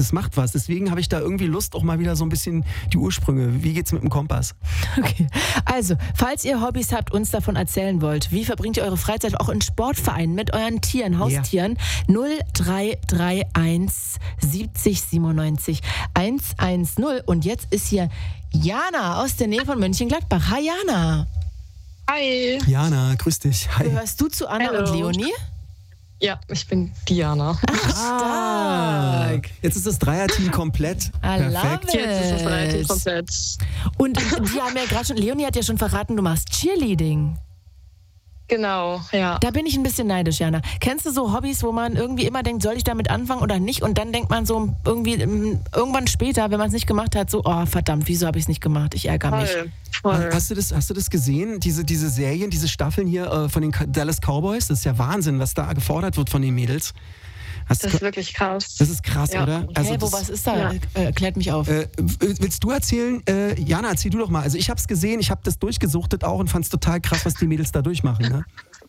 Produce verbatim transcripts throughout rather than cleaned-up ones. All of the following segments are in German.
das macht was. Deswegen habe ich da irgendwie Lust, auch mal wieder so ein bisschen die Ursprünge. Wie geht's mit dem Kompass? Okay, also, falls ihr Hobbys habt, uns davon erzählen wollt, wie verbringt ihr eure Freizeit auch in Sportvereinen mit euren Tieren, Haustieren? Ja. null drei drei eins siebzig siebenundneunzig hundertzehn. Und jetzt ist hier Jana aus der Nähe von Mönchengladbach. Hi Jana. Hi. Jana, grüß dich. Hi. Gehörst du zu Anna Hello. und Leonie? Ja, ich bin Diana. Ach, stark. Jetzt ist das Dreierteam komplett. I love Perfekt. it. Jetzt ist das relativ komplett. Und die haben ja gerade schon, Leonie hat ja schon verraten, du machst Cheerleading. Genau, ja. Da bin ich ein bisschen neidisch, Jana. Kennst du so Hobbys, wo man irgendwie immer denkt, soll ich damit anfangen oder nicht? Und dann denkt man so irgendwie irgendwann später, wenn man es nicht gemacht hat, so, oh verdammt, wieso habe ich es nicht gemacht? Ich ärgere mich. Voll, voll. Hast du das, hast du das gesehen? Diese, diese Serien, diese Staffeln hier äh, von den Dallas Cowboys? Das ist ja Wahnsinn, was da gefordert wird von den Mädels. Hast Das du, ist wirklich krass. das ist krass, Ja. oder? Hey, wo, das, was ist da? ja. Äh, erklärt mich auf. Äh, willst du erzählen? Äh, Jana, erzähl du doch mal. Also ich habe es gesehen, ich habe das durchgesuchtet auch und fand es total krass, was die Mädels da durchmachen. Ne?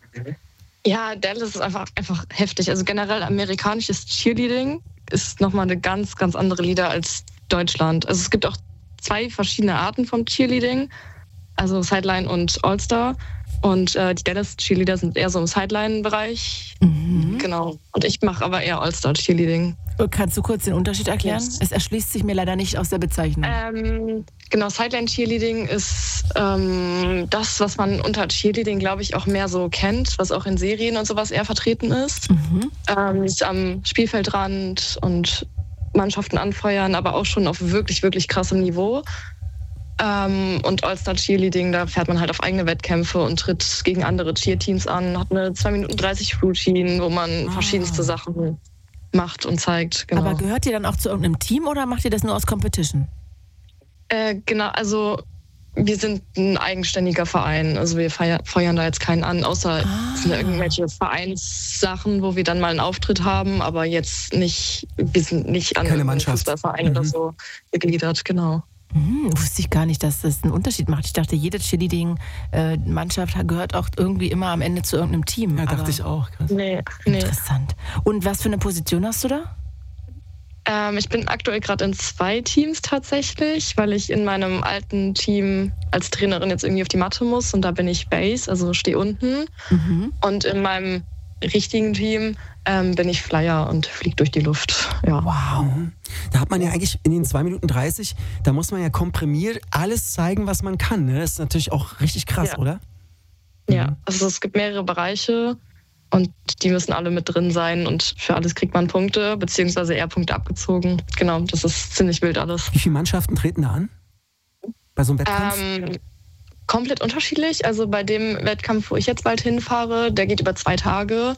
Ja, Dallas ist einfach, einfach heftig. Also generell amerikanisches Cheerleading ist nochmal eine ganz, ganz andere Liga als Deutschland. Also es gibt auch zwei verschiedene Arten vom Cheerleading, also Sideline und All-Star. Und äh, die Dallas Cheerleader sind eher so im Sideline-Bereich. Mhm. Genau. Und ich mache aber eher All-Star Cheerleading. Kannst du kurz den Unterschied erklären? Yes. Es erschließt sich mir leider nicht aus der Bezeichnung. Ähm, genau, Sideline Cheerleading ist ähm, das, was man unter Cheerleading, glaube ich, auch mehr so kennt, was auch in Serien und sowas eher vertreten ist. Mhm. Ähm, ist am Spielfeldrand und Mannschaften anfeuern, aber auch schon auf wirklich, wirklich krassem Niveau. Ähm, und All-Star Cheerleading, da fährt man halt auf eigene Wettkämpfe und tritt gegen andere Cheerteams an, hat eine zwei Minuten dreißig Routine, wo man Ah. verschiedenste Sachen macht und zeigt. Genau. Aber gehört ihr dann auch zu irgendeinem Team oder macht ihr das nur aus Competition? Äh, genau, also wir sind ein eigenständiger Verein. Also wir feier, feuern da jetzt keinen an, außer Ah. es sind irgendwelche Vereinssachen, wo wir dann mal einen Auftritt haben, aber jetzt nicht, wir sind nicht an Keine irgendeinem Mannschaft. Fußballverein Mhm. oder so gegliedert, genau. Hm, wusste ich gar nicht, dass das einen Unterschied macht. Ich dachte, jede Cheerleading-Mannschaft gehört auch irgendwie immer am Ende zu irgendeinem Team. Ja, dachte Aber ich auch. Krass. Nee, nee. Interessant. Und was für eine Position hast du da? Ähm, ich bin aktuell gerade in zwei Teams tatsächlich, weil ich in meinem alten Team als Trainerin jetzt irgendwie auf die Matte muss und da bin ich Base, also stehe unten. Mhm. Und in meinem richtigen Team ähm, bin ich Flyer und fliege durch die Luft. Ja. Wow. Mhm. Da hat man ja eigentlich in den zwei Minuten dreißig, da muss man ja komprimiert alles zeigen, was man kann. Ne? Das ist natürlich auch richtig krass, Ja. oder? Ja, also es gibt mehrere Bereiche und die müssen alle mit drin sein und für alles kriegt man Punkte, beziehungsweise eher Punkte abgezogen. Genau, das ist ziemlich wild alles. Wie viele Mannschaften treten da an? Bei so einem Wettkampf? Ähm, komplett unterschiedlich. Also bei dem Wettkampf, wo ich jetzt bald hinfahre, der geht über zwei Tage.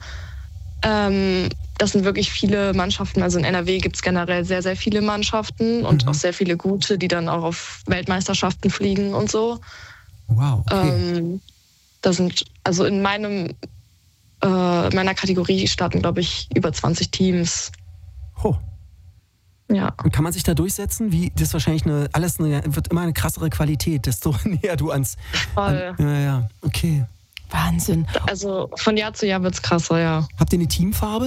Ähm, das sind wirklich viele Mannschaften. Also in N R W gibt es generell sehr, sehr viele Mannschaften und Mhm. auch sehr viele gute, die dann auch auf Weltmeisterschaften fliegen und so. Wow, okay. Ähm, da sind, also in meinem, äh, meiner Kategorie starten, glaube ich, über zwanzig Teams. Oh. Ja. Und kann man sich da durchsetzen? Wie, das ist wahrscheinlich eine, alles eine, wird immer eine krassere Qualität, desto näher du ans... Voll. An, ja, ja, okay. Wahnsinn. Also von Jahr zu Jahr wird es krasser, ja. Habt ihr eine Teamfarbe?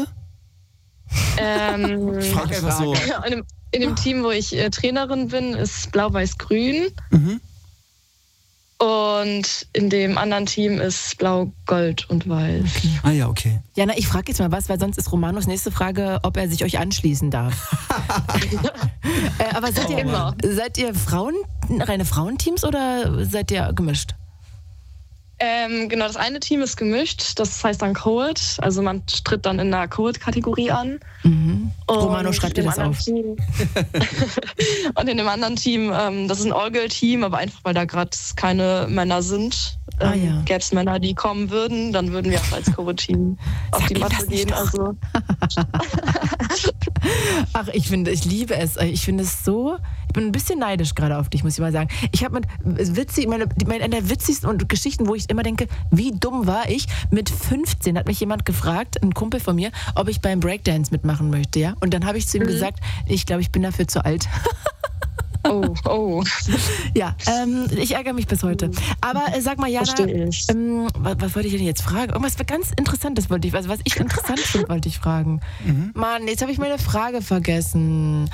Ähm, Frag einfach so. in, dem, in dem Team, wo ich äh, Trainerin bin, ist Blau-Weiß-Grün. Mhm. Und in dem anderen Team ist Blau, Gold und Weiß. Ah ja, okay. Jana, ich frage jetzt mal was, weil sonst ist Romanos nächste Frage, ob er sich euch anschließen darf. äh, aber seid ihr, Immer. seid ihr Frauen, reine Frauenteams oder seid ihr gemischt? Ähm, genau, das eine Team ist gemischt, das heißt dann Coed. Also man tritt dann in der Coed-Kategorie an. Mhm. Und Romano, schreib dir in dem das anderen auf. Team, und in dem anderen Team, ähm, das ist ein All-Girl-Team, aber einfach weil da gerade keine Männer sind. Ähm, Ah, ja. Gäbe es Männer, die kommen würden, dann würden wir auch als Coed-Team auf Sag die ihm Matte das nicht gehen. doch. Also Ach, ich finde, ich liebe es. Ich finde es so, ich bin ein bisschen neidisch gerade auf dich, muss ich mal sagen. Ich habe mit witzig, meine, meine, eine der witzigsten und Geschichten, wo ich immer denke, wie dumm war ich? Mit fünfzehn hat mich jemand gefragt, ein Kumpel von mir, ob ich beim Breakdance mitmachen möchte, ja? Und dann habe ich zu ihm Mhm. gesagt, ich glaube, ich bin dafür zu alt. Oh, oh. Ja, ähm, ich ärgere mich bis heute. Aber äh, sag mal, Jana, Verstehe ich. ähm, was, was wollte ich denn jetzt fragen? Irgendwas ganz Interessantes wollte ich, also was ich interessant finde, wollte ich fragen. Mhm. Mann, jetzt habe ich meine Frage vergessen.